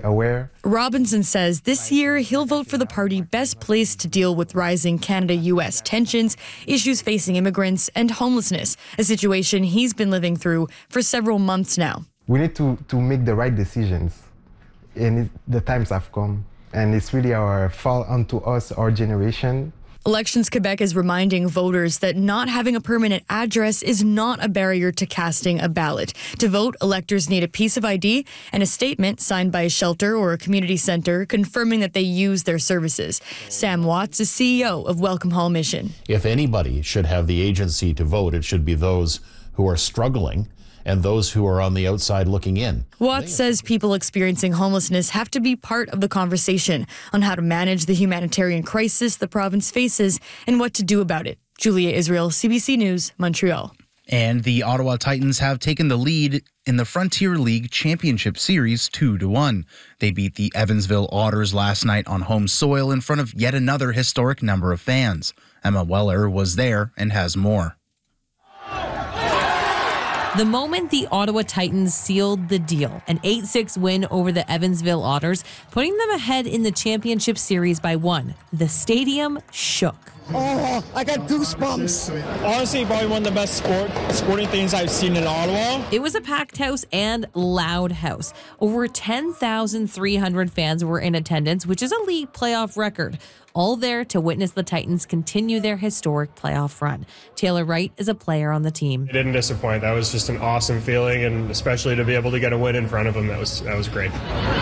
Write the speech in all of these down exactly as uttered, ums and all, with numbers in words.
aware. Robinson says this year he'll vote for the party best placed to deal with rising Canada-U S tensions, issues facing immigrants, and homelessness, a situation he's been living through for several months now. We need to, to make the right decisions, and it, the times have come, and it's really our fault onto us, our generation. Elections Quebec is reminding voters that not having a permanent address is not a barrier to casting a ballot. To vote, electors need a piece of I D and a statement signed by a shelter or a community centre confirming that they use their services. Sam Watts is C E O of Welcome Hall Mission. If anybody should have the agency to vote, it should be those who are struggling and those who are on the outside looking in. Watts says people experiencing homelessness have to be part of the conversation on how to manage the humanitarian crisis the province faces and what to do about it. Julia Israel, C B C News, Montreal. And the Ottawa Titans have taken the lead in the Frontier League Championship Series two to one. They beat the Evansville Otters last night on home soil in front of yet another historic number of fans. Emma Weller was there and has more. The moment the Ottawa Titans sealed the deal, an eight six win over the Evansville Otters, putting them ahead in the championship series by one, the stadium shook. Oh, I got goosebumps. Honestly, probably one of the best sport sporting things I've seen in Ottawa. It was a packed house and loud house. Over ten thousand three hundred fans were in attendance, which is a league playoff record. All there to witness the Titans continue their historic playoff run. Taylor Wright is a player on the team. It didn't disappoint. That was just an awesome feeling, and especially to be able to get a win in front of them, that was that was great.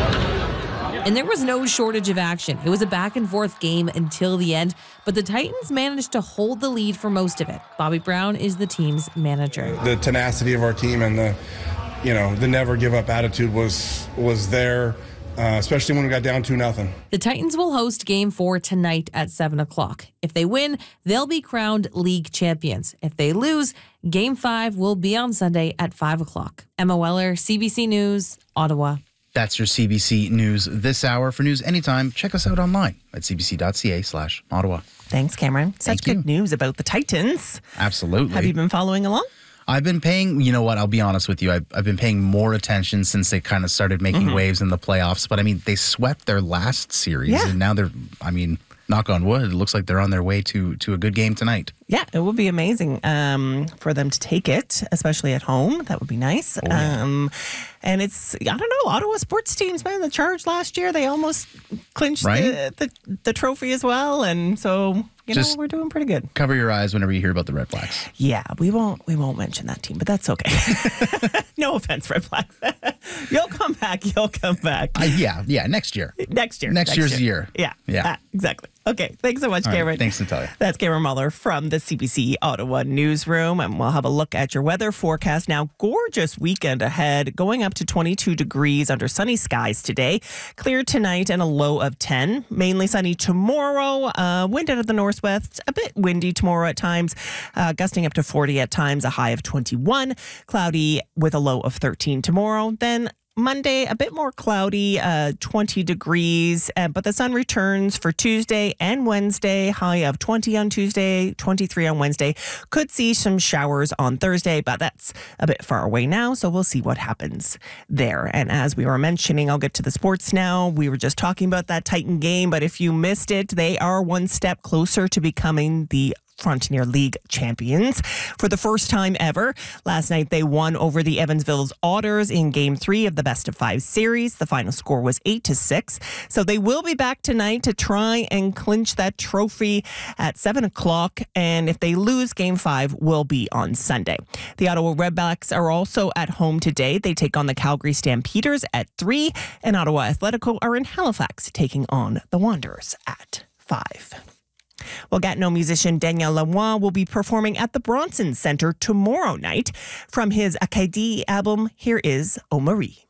And there was no shortage of action. It was a back-and-forth game until the end, but the Titans managed to hold the lead for most of it. Bobby Brown is the team's manager. The tenacity of our team and the, you know, the never-give-up attitude was was there. Uh, especially when we got down two nothing. The Titans will host Game four tonight at seven o'clock. If they win, they'll be crowned league champions. If they lose, Game five will be on Sunday at five o'clock. Emma Weller, C B C News, Ottawa. That's your C B C News this hour. For news anytime, check us out online at cbc.ca slash Ottawa. Thanks, Cameron. Such Thank good you. news about the Titans. Absolutely. Have you been following along? I've been paying, you know what, I'll be honest with you, I've, I've been paying more attention since they kind of started making Mm-hmm. waves in the playoffs. But I mean, they swept their last series Yeah. and now they're, I mean, knock on wood, it looks like they're on their way to to a good game tonight. Yeah, it would be amazing um, for them to take it, especially at home. That would be nice. Oh, yeah. um, and it's, I don't know, Ottawa sports teams, man, the Charge last year, they almost clinched Right? the, the, the trophy as well. And so, you Just- know, we're doing pretty good. Cover your eyes whenever you hear about the Red Blacks. Yeah, we won't we won't mention that team, but that's okay. No offense, Red Blacks. You'll come back. You'll come back. Uh, yeah, yeah, next year. Next year. Next year's year. Yeah. Yeah. Ah, exactly. Okay. Thanks so much, All right, Cameron. thanks, Natalia. That's Cameron Muller from the C B C Ottawa newsroom. And we'll have a look at your weather forecast now. Gorgeous weekend ahead, going up to twenty-two degrees under sunny skies today. Clear tonight and a low of ten. Mainly sunny tomorrow. Uh, wind out of the northwest. A bit windy tomorrow at times. Uh, gusting up to forty at times. A high of twenty-one. Cloudy with a low of thirteen tomorrow. Then Monday, a bit more cloudy, uh, twenty degrees, uh, but the sun returns for Tuesday and Wednesday, high of twenty on Tuesday, twenty-three on Wednesday. Could see some showers on Thursday, but that's a bit far away now, so we'll see what happens there. And as we were mentioning, I'll get to the sports now. We were just talking about that Titan game, but if you missed it, they are one step closer to becoming the Frontier League champions for the first time ever. Last night, they won over the Evansville's Otters in Game Three of the Best of Five series. The final score was eight to six. So they will be back tonight to try and clinch that trophy at seven o'clock. And if they lose, Game Five will be on Sunday. The Ottawa Redblacks are also at home today. They take on the Calgary Stampeders at three, and Ottawa Athletico are in Halifax taking on the Wanderers at five. Well, Gatineau musician Daniel Lanois will be performing at the Bronson Centre tomorrow night. From his Acadie album, here is O Marie.